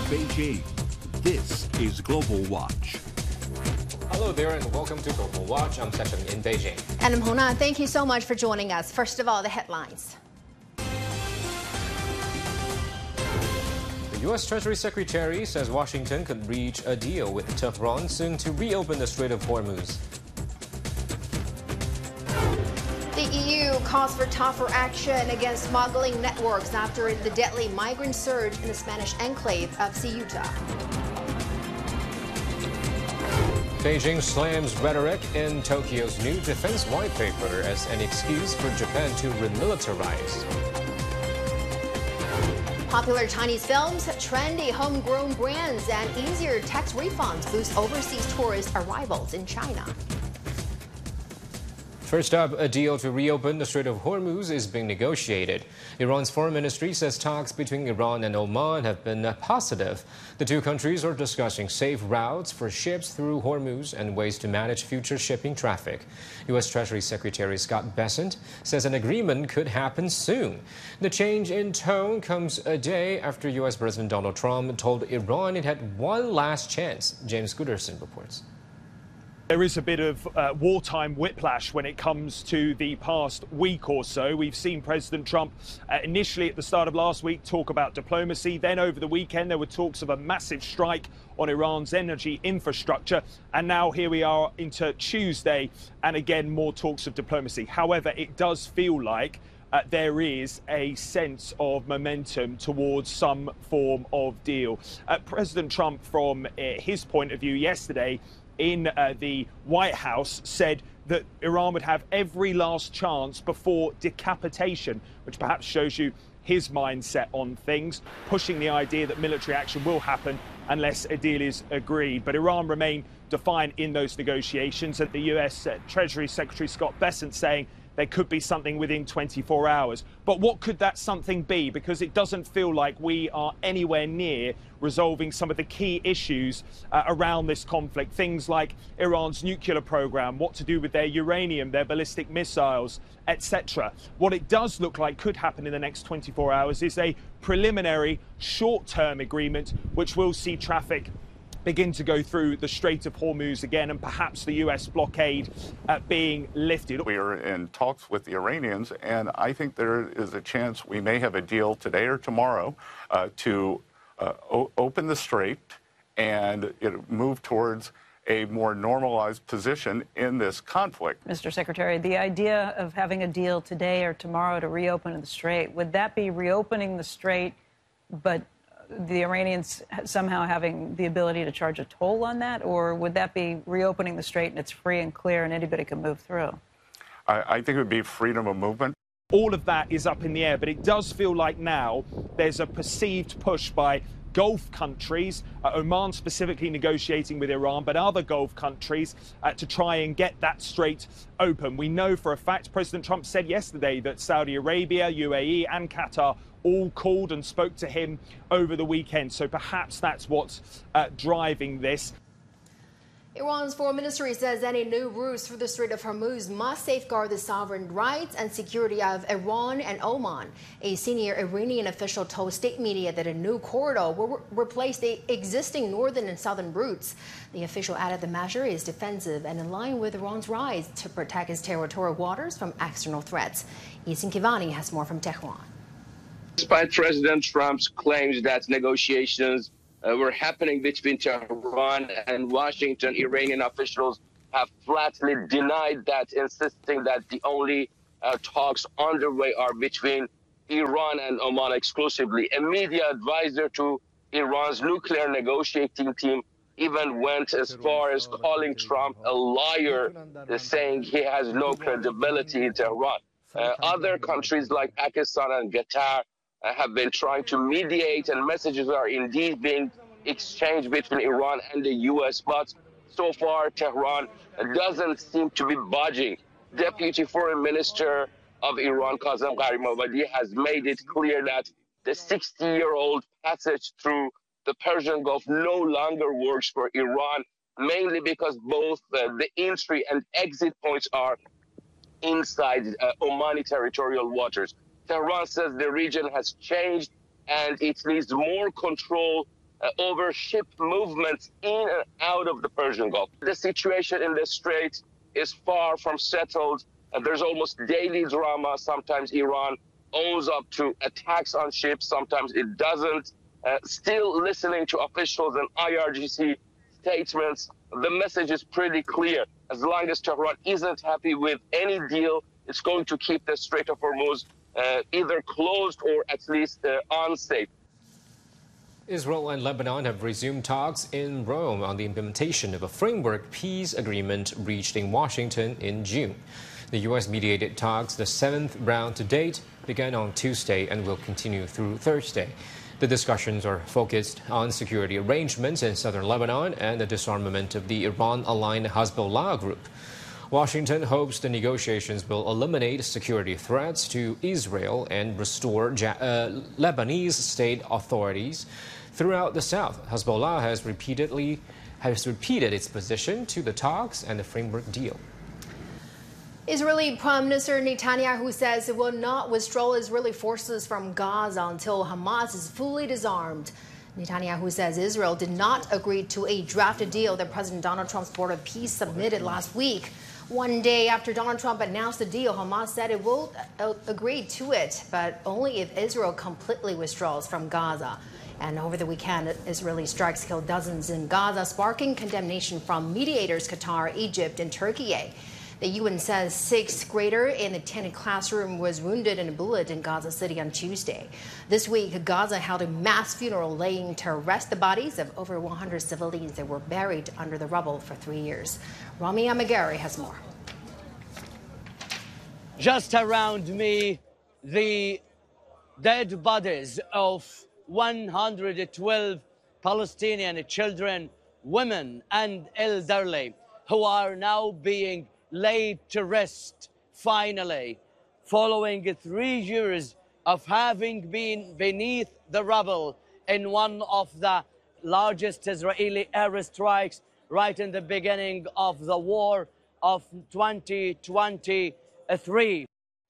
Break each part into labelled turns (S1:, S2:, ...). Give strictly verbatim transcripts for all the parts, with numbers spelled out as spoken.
S1: Beijing, this is Global Watch.
S2: Hello there and welcome to Global Watch. I'm Session in Beijing.
S3: And I'm Hona. Thank you so much for joining us. First of all, the headlines.
S2: The U S Treasury Secretary says Washington could reach a deal with Tehran soon to reopen the Strait of Hormuz.
S3: The E U calls for tougher action against smuggling networks after the deadly migrant surge in the Spanish enclave of Ceuta.
S2: Beijing slams rhetoric in Tokyo's new defense white paper as an excuse for Japan to remilitarize.
S3: Popular Chinese films, trendy homegrown brands, and easier tax refunds boost overseas tourist arrivals in China.
S2: First up, a deal to reopen the Strait of Hormuz is being negotiated. Iran's foreign ministry says talks between Iran and Oman have been positive. The two countries are discussing safe routes for ships through Hormuz and ways to manage future shipping traffic. U S Treasury Secretary Scott Bessent says an agreement could happen soon. The change in tone comes a day after U S President Donald Trump told Iran it had one last chance. James Gooderson reports.
S4: There is a bit of uh, wartime whiplash when it comes to the past week or so. We've seen President Trump uh, initially at the start of last week talk about diplomacy. Then over the weekend, there were talks of a massive strike on Iran's energy infrastructure. And now here we are into Tuesday, and again, more talks of diplomacy. However, it does feel like Uh, there is a sense of momentum towards some form of deal. Uh, President Trump, from uh, his point of view yesterday in uh, the White House, said that Iran would have every last chance before decapitation, which perhaps shows you his mindset on things, pushing the idea that military action will happen unless a deal is agreed. But Iran remain defiant in those negotiations, and the U S uh, Treasury Secretary Scott Bessent saying there could be something within twenty-four hours. But what could that something be? Because it doesn't feel like we are anywhere near resolving some of the key issues uh, around this conflict. Things like Iran's nuclear program, what to do with their uranium, their ballistic missiles, et cetera. What it does look like could happen in the next twenty-four hours is a preliminary short-term agreement which will see traffic begin to go through the Strait of Hormuz again, and perhaps the U S blockade uh, being lifted.
S5: We are in talks with the Iranians, and I think there is a chance we may have a deal today or tomorrow uh, to uh, o- open the strait and you know, move towards a more normalized position in this conflict.
S6: Mister Secretary, the idea of having a deal today or tomorrow to reopen the strait, would that be reopening the strait, but the Iranians somehow having the ability to charge a toll on that? Or would that be reopening the strait and it's free and clear and anybody can move through?
S5: I, I think it would be freedom of movement.
S4: All of that is up in the air, but it does feel like now there's a perceived push by Gulf countries, uh, Oman specifically negotiating with Iran, but other Gulf countries uh, to try and get that strait open. We know for a fact President Trump said yesterday that Saudi Arabia, U A E and Qatar all called and spoke to him over the weekend. So perhaps that's what's uh, driving this.
S3: Iran's foreign ministry says any new routes through the Strait of Hormuz must safeguard the sovereign rights and security of Iran and Oman. A senior Iranian official told state media that a new corridor will re- replace the existing northern and southern routes. The official added the measure is defensive and in line with Iran's rise to protect its territorial waters from external threats. Yasin Kivani has more from Tehran.
S7: Despite President Trump's claims that negotiations uh, were happening between Tehran and Washington, Iranian officials have flatly denied that, insisting that the only uh, talks underway are between Iran and Oman exclusively. A media advisor to Iran's nuclear negotiating team even went as far as calling Trump a liar, saying he has no credibility in Tehran. Uh, other countries like Pakistan and Qatar uh, have been trying to mediate, and messages are indeed being exchanged between Iran and the U S, but so far Tehran doesn't seem to be budging. Deputy Foreign Minister of Iran, Kazem Gharimabadi, has made it clear that the sixty-year-old passage through the Persian Gulf no longer works for Iran, mainly because both uh, the entry and exit points are inside uh, Omani territorial waters. Tehran says the region has changed and it needs more control uh, over ship movements in and out of the Persian Gulf. The situation in the Strait is far from settled. Uh, there's almost daily drama. Sometimes Iran owns up to attacks on ships, sometimes it doesn't. Uh, still listening to officials and I R G C statements, the message is pretty clear. As long as Tehran isn't happy with any deal, it's going to keep the Strait of Hormuz uh, either closed or at least uh, unsafe.
S2: Israel and Lebanon have resumed talks in Rome on the implementation of a framework peace agreement reached in Washington in June. The U S-mediated talks, the seventh round to date, began on Tuesday and will continue through Thursday. The discussions are focused on security arrangements in southern Lebanon and the disarmament of the Iran-aligned Hezbollah group. Washington hopes the negotiations will eliminate security threats to Israel and restore uh, Lebanese state authorities throughout the south. Hezbollah has repeatedly has repeated its position to the talks and the framework deal.
S3: Israeli Prime Minister Netanyahu says it will not withdraw Israeli forces from Gaza until Hamas is fully disarmed. Netanyahu says Israel did not agree to a drafted deal that President Donald Trump's Board of Peace submitted last week. One day after Donald Trump announced the deal, Hamas said it will agree to it, but only if Israel completely withdraws from Gaza. And over the weekend, Israeli strikes killed dozens in Gaza, sparking condemnation from mediators Qatar, Egypt, and Turkey. The U N says sixth grader in a tenant classroom was wounded in a bullet in Gaza City on Tuesday. This week, Gaza held a mass funeral laying to rest the bodies of over one hundred civilians that were buried under the rubble for three years. Rami Amagari has more.
S8: Just around me, the dead bodies of one hundred twelve Palestinian children, women, and elderly who are now being laid to rest, finally, following three years of having been beneath the rubble in one of the largest Israeli airstrikes right in the beginning of the war of twenty twenty-three.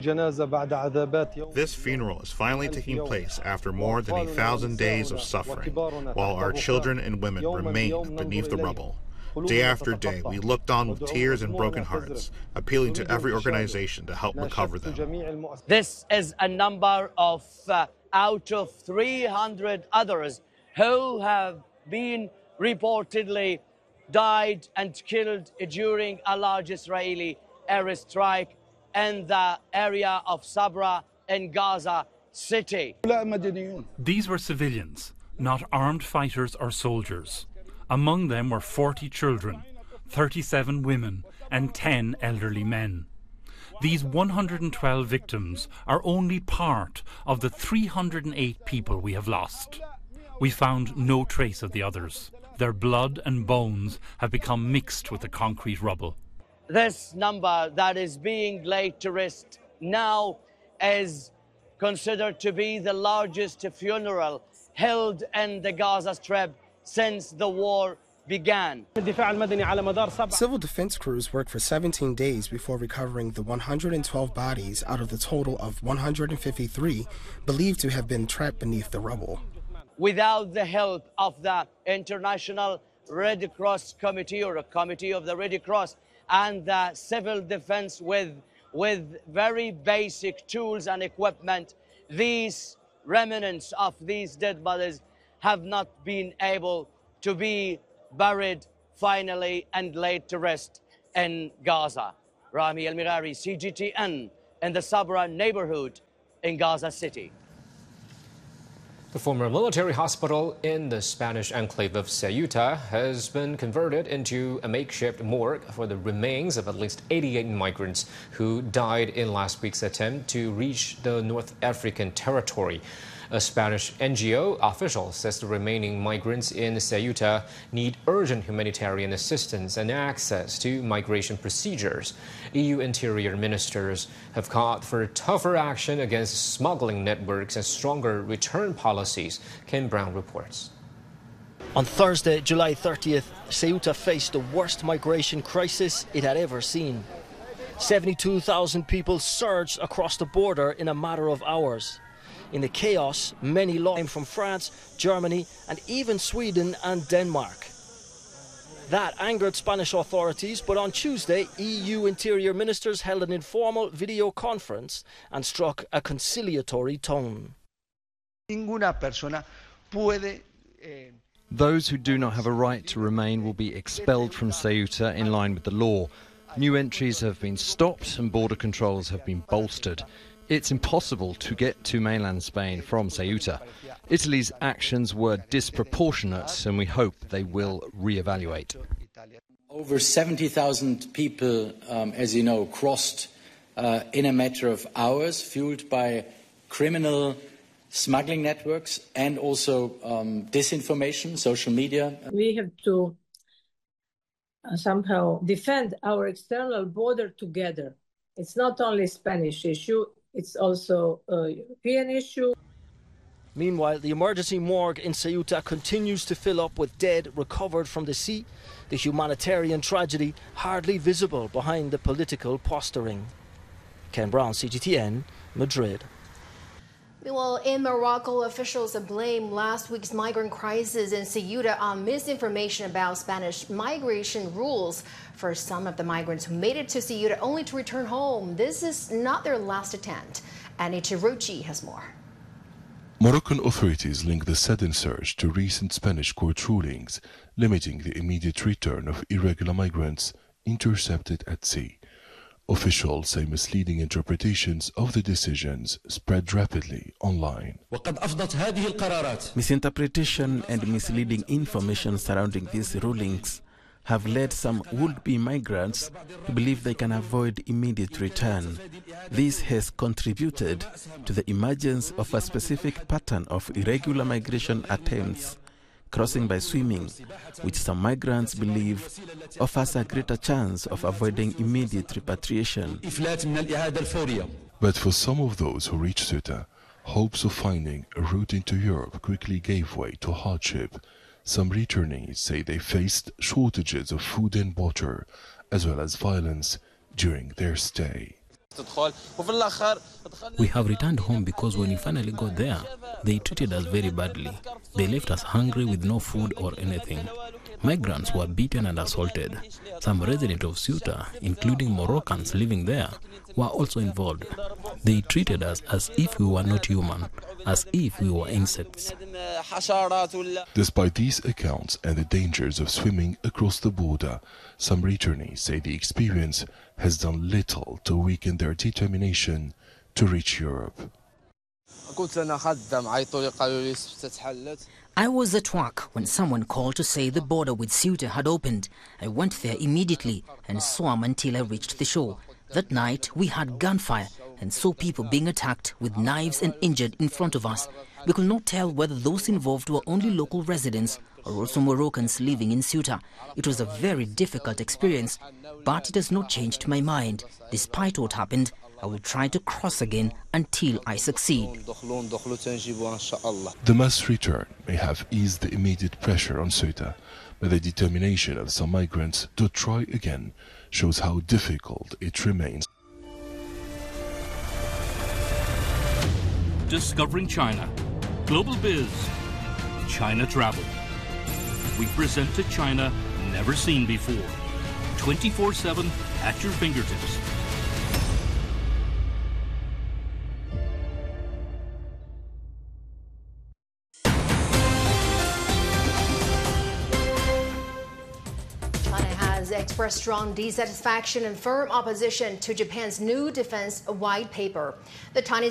S9: This funeral is finally taking place after more than a thousand days of suffering, while our children and women remain beneath the rubble. Day after day, we looked on with tears and broken hearts, appealing to every organization to help recover them.
S8: This is a number of uh, out of three hundred others who have been reportedly died and killed during a large Israeli airstrike in the area of Sabra in Gaza City.
S10: These were civilians, not armed fighters or soldiers. Among them were forty children, thirty-seven women, and ten elderly men. These one hundred twelve victims are only part of the three hundred eight people we have lost. We found no trace of the others. Their blood and bones have become mixed with the concrete rubble.
S8: This number that is being laid to rest now is considered to be the largest funeral held in the Gaza Strip since the war began.
S11: Civil defense crews worked for seventeen days before recovering the one hundred twelve bodies out of the total of one hundred fifty-three believed to have been trapped beneath the rubble.
S8: Without the help of the International Red Cross Committee, or a Committee of the Red Cross, and the civil defense with, with very basic tools and equipment, these remnants of these dead bodies have not been able to be buried finally and laid to rest in Gaza. Rami Al-Mirari, C G T N, in the Sabra neighborhood in Gaza City.
S2: The former military hospital in the Spanish enclave of Ceuta has been converted into a makeshift morgue for the remains of at least eighty-eight migrants who died in last week's attempt to reach the North African territory. A Spanish N G O official says the remaining migrants in Ceuta need urgent humanitarian assistance and access to migration procedures. E U interior ministers have called for tougher action against smuggling networks and stronger return policies. Ken Brown reports.
S12: On Thursday, July thirtieth, Ceuta faced the worst migration crisis it had ever seen. seventy-two thousand people surged across the border in a matter of hours. In the chaos, many lost from France, Germany, and even Sweden and Denmark. That angered Spanish authorities, but on Tuesday, E U interior ministers held an informal video conference and struck a conciliatory tone.
S13: Those who do not have a right to remain will be expelled from Ceuta in line with the law. New entries have been stopped and border controls have been bolstered. It's impossible to get to mainland Spain from Ceuta. Italy's actions were disproportionate and we hope they will re-evaluate.
S14: Over seventy thousand people, um, as you know, crossed uh, in a matter of hours, fueled by criminal smuggling networks and also um, disinformation, social media.
S15: We have to uh, somehow defend our external border together. It's not only a Spanish issue, it's also a European issue.
S12: Meanwhile, the emergency morgue in Ceuta continues to fill up with dead recovered from the sea, the humanitarian tragedy hardly visible behind the political posturing. Ken Brown, C G T N, Madrid.
S3: Meanwhile, in Morocco, officials blame last week's migrant crisis in Ceuta on misinformation about Spanish migration rules. For some of the migrants who made it to Ceuta only to return home, this is not their last attempt. Annie Chirucci has more.
S16: Moroccan authorities link the sudden surge to recent Spanish court rulings limiting the immediate return of irregular migrants intercepted at sea. Officials say misleading interpretations of the decisions spread rapidly online.
S17: Misinterpretation and misleading information surrounding these rulings have led some would-be migrants to believe they can avoid immediate return. This has contributed to the emergence of a specific pattern of irregular migration attempts, crossing by swimming, which some migrants believe offers a greater chance of avoiding immediate repatriation.
S16: But for some of those who reach Ceuta, hopes of finding a route into Europe quickly gave way to hardship. Some returnees say they faced shortages of food and water, as well as violence during their stay.
S18: We have returned home because when we finally got there, they treated us very badly. They left us hungry with no food or anything. Migrants were beaten and assaulted. Some residents of Ceuta, including Moroccans living there, were also involved. They treated us as if we were not human, as if we were insects.
S16: Despite these accounts and the dangers of swimming across the border, some returnees say the experience has done little to weaken their determination to reach Europe.
S19: I was at work when someone called to say the border with Ceuta had opened. I went there immediately and swam until I reached the shore. That night we had gunfire and saw people being attacked with knives and injured in front of us. We could not tell whether those involved were only local residents or also Moroccans living in Ceuta. It was a very difficult experience, but it has not changed my mind. Despite what happened, I will try to cross again until I succeed.
S16: The mass return may have eased the immediate pressure on Ceuta, but the determination of some migrants to try again shows how difficult it remains.
S10: Discovering China. Global Biz. China Travel. We present to China never seen before. twenty-four seven at your fingertips.
S3: Expressed strong dissatisfaction and firm opposition to Japan's new defense white paper. The Chinese